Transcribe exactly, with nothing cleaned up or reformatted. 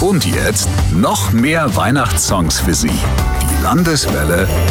Und jetzt noch mehr Weihnachtssongs für Sie. Die Landeswelle